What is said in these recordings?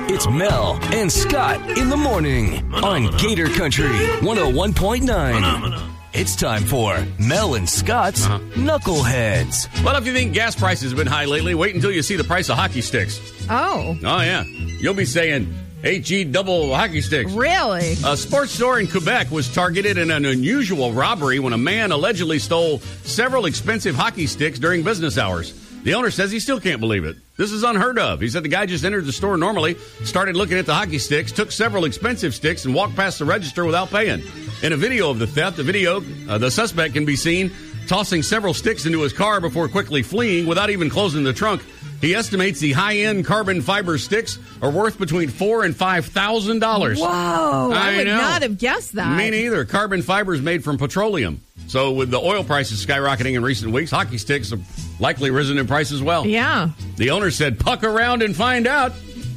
It's Mel and Scott in the morning on Gator Country 101.9. It's time for Mel and Scott's Knuckleheads. Well, if you think gas prices have been high lately, wait until you see the price of hockey sticks. Oh, yeah. You'll be saying HE double hockey sticks. Really? A sports store in Quebec was targeted in an unusual robbery when a man allegedly stole several expensive hockey sticks during business hours. The owner says he still can't believe it. This is unheard of. He said the guy just entered the store normally, started looking at the hockey sticks, took several expensive sticks, and walked past the register without paying. In a video of the theft, the suspect can be seen tossing several sticks into his car before quickly fleeing without even closing the trunk. He estimates the high-end carbon fiber sticks are worth between $4,000 and $5,000. Whoa, I would not have guessed that. Me neither. Carbon fiber is made from petroleum. So with the oil prices skyrocketing in recent weeks, hockey sticks have likely risen in price as well. Yeah. The owner said, "Puck around and find out."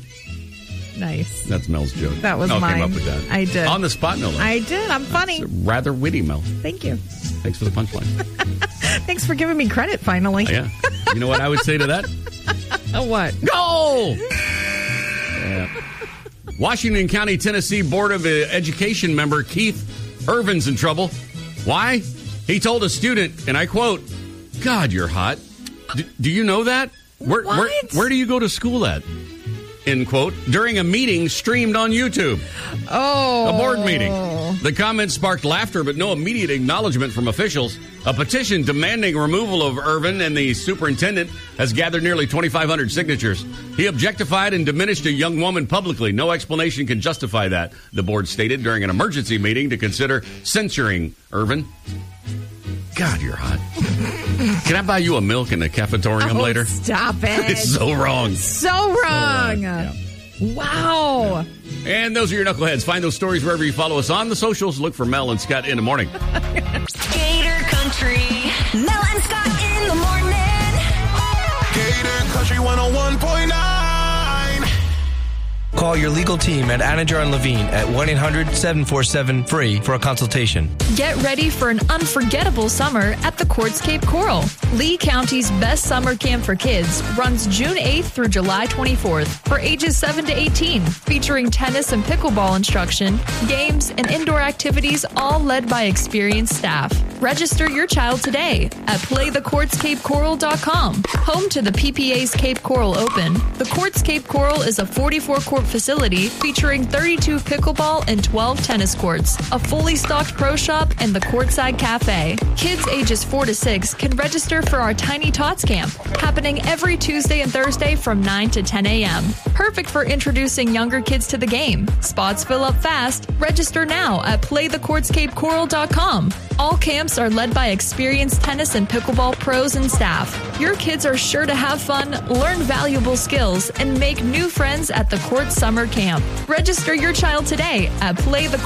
Nice. That's Mel's joke. That was Mel mine. came up with that. I did. On the spot, no less. I did. I'm funny. It's rather witty, Mel. Thank you. Thanks for the punchline. Thanks for giving me credit, finally. Yeah. You know what I would say to that? What? Goal! Yeah. Washington County, Tennessee Board of Education member Keith Irvin's in trouble. Why? He told a student, and I quote, "God, you're hot. Do you know that? Where do you go to school at?" End quote. During a meeting streamed on YouTube. Oh. A board meeting. The comment sparked laughter, but no immediate acknowledgement from officials. A petition demanding removal of Irvin and the superintendent has gathered nearly 2,500 signatures. He objectified and diminished a young woman publicly. No explanation can justify that, the board stated during an emergency meeting to consider censuring Irvin. God, you're hot. Can I buy you a milk in the cafetorium later? Stop it. It's so wrong. So wrong. Yeah. Wow. Yeah. And those are your knuckleheads. Find those stories wherever you follow us on the socials. Look for Mel and Scott in the morning. Gator Country. Mel and Scott in the morning. Gator Country 101.9. Call your legal team at Anajar & Levine at 1-800-747-FREE for a consultation. Get ready for an unforgettable summer at the Quartz Cape Coral. Lee County's best summer camp for kids runs June 8th through July 24th for ages 7 to 18, featuring tennis and pickleball instruction, games, and indoor activities, all led by experienced staff. Register your child today at playthequartzcapecoral.com. Home to the PPA's Cape Coral Open, the Quartz Cape Coral is a 44-court facility featuring 32 pickleball and 12 tennis courts, a fully stocked pro shop, and the Courtside Cafe. Kids ages 4 to 6 can register for our Tiny Tots Camp, happening every Tuesday and Thursday from 9 to 10 a.m. Perfect for introducing younger kids to the game. Spots fill up fast. Register now at playthequartzcapecoral.com. All camps are led by experienced tennis and pickleball pros and staff. Your kids are sure to have fun, learn valuable skills, and make new friends at the Quartz Summer Camp. Register your child today at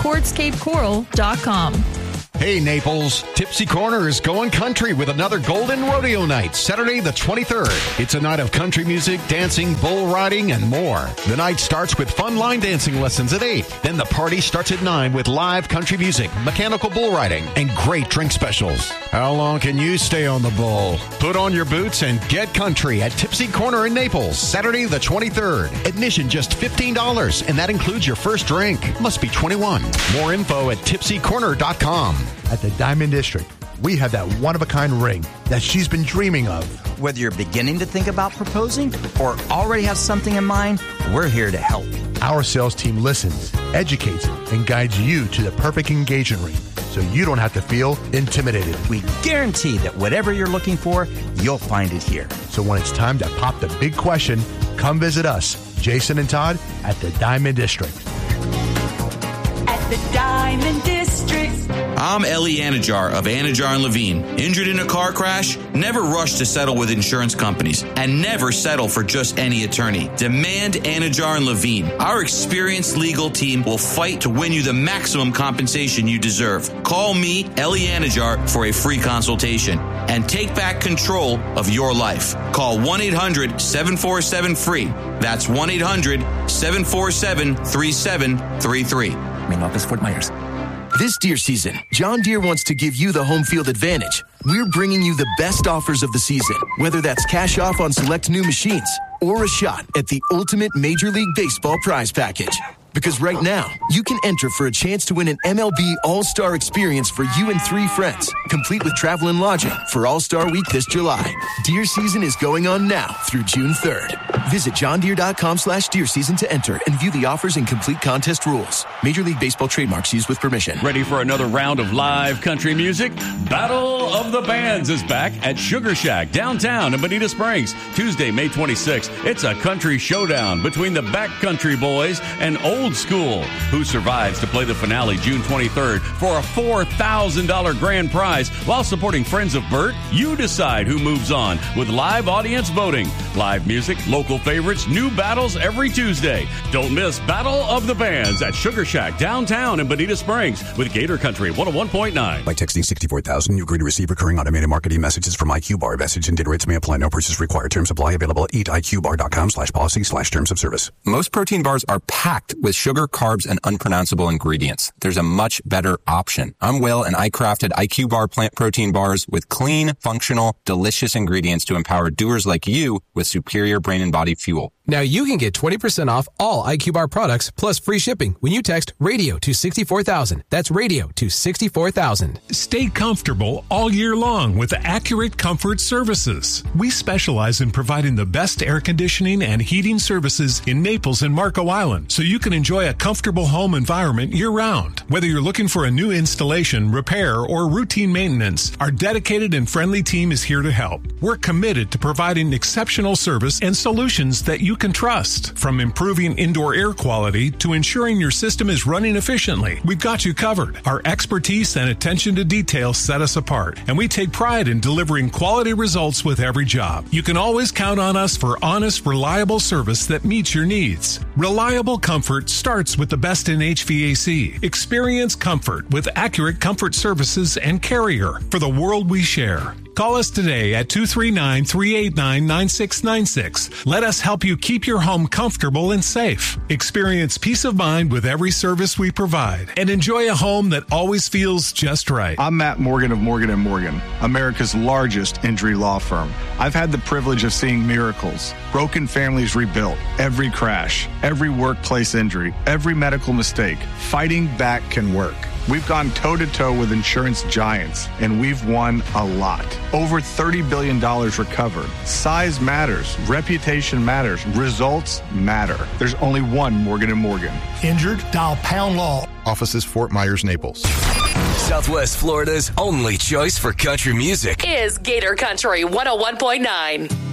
playthequartzcapecoral.com. Hey, Naples. Tipsy Corner is going country with another Golden Rodeo Night, Saturday the 23rd. It's a night of country music, dancing, bull riding, and more. The night starts with fun line dancing lessons at 8. Then the party starts at 9 with live country music, mechanical bull riding, and great drink specials. How long can you stay on the bull? Put on your boots and get country at Tipsy Corner in Naples, Saturday the 23rd. Admission just $15, and that includes your first drink. Must be 21. More info at tipsycorner.com. At the Diamond District, we have that one-of-a-kind ring that she's been dreaming of. Whether you're beginning to think about proposing or already have something in mind, we're here to help. Our sales team listens, educates, and guides you to the perfect engagement ring so you don't have to feel intimidated. We guarantee that whatever you're looking for, you'll find it here. So when it's time to pop the big question, come visit us, Jason and Todd, at the Diamond District. At the Diamond District. I'm Ellie Anajar of Anajar & Levine. Injured in a car crash? Never rush to settle with insurance companies and never settle for just any attorney. Demand Anajar & Levine. Our experienced legal team will fight to win you the maximum compensation you deserve. Call me, Ellie Anajar, for a free consultation and take back control of your life. Call 1-800-747-FREE. That's 1-800-747-3733. Main office, Fort Myers. This deer season, John Deere wants to give you the home field advantage. We're bringing you the best offers of the season, whether that's cash off on select new machines, or a shot at the ultimate Major League Baseball prize package. Because right now, you can enter for a chance to win an MLB All-Star experience for you and 3 friends, complete with travel and lodging for All-Star Week this July. Deer season is going on now through June 3rd. Visit johndeere.com/deer season to enter and view the offers and complete contest rules. Major League Baseball trademarks used with permission. Ready for another round of live country music? Battle of the Bands is back at Sugar Shack downtown in Bonita Springs. Tuesday, May 26th. It's a country showdown between the Backcountry Boys and Old School. Who survives to play the finale June 23rd for a $4,000 grand prize while supporting Friends of Bert? You decide who moves on with live audience voting. Live music, local favorites, new battles every Tuesday. Don't miss Battle of the Bands at Sugar Shack downtown in Bonita Springs with Gator Country 101.9. By texting 64,000, you agree to receive recurring automated marketing messages from IQ Bar. Message and data rates may apply. No purchase required. Terms apply. Available at eatiqbar.com/policy/terms of service. Most protein bars are packed with sugar, carbs, and unpronounceable ingredients. There's a much better option. I'm Will, and I crafted IQ Bar plant protein bars with clean, functional, delicious ingredients to empower doers like you with superior brain and body fuel. Now you can get 20% off all IQ Bar products plus free shipping when you text radio to 64,000. That's radio to 64,000. Stay comfortable all year long with Accurate Comfort Services. We specialize in providing the best air conditioning and heating services in Naples and Marco Island, so you can enjoy a comfortable home environment year-round. Whether you're looking for a new installation, repair, or routine maintenance, our dedicated and friendly team is here to help. We're committed to providing exceptional service and solutions that you can trust. From improving indoor air quality to ensuring your system is running efficiently, we've got you covered. Our expertise and attention to detail set us apart, and we take pride in delivering quality results with every job. You can always count on us for honest, reliable service that meets your needs. Reliable comfort starts with the best in HVAC. Experience comfort with Accurate Comfort Services and Carrier for the world we share. Call us today at 239-389-9696. Let us help you keep your home comfortable and safe. Experience peace of mind with every service we provide and enjoy a home that always feels just right. I'm Matt Morgan of Morgan & Morgan, America's largest injury law firm. I've had the privilege of seeing miracles, broken families rebuilt, every crash, every workplace injury, every medical mistake. Fighting back can work. We've gone toe-to-toe with insurance giants, and we've won a lot. Over $30 billion recovered. Size matters. Reputation matters. Results matter. There's only one Morgan & Morgan. Injured? Dial Pound Law. Offices Fort Myers, Naples. Southwest Florida's only choice for country music is Gator Country 101.9.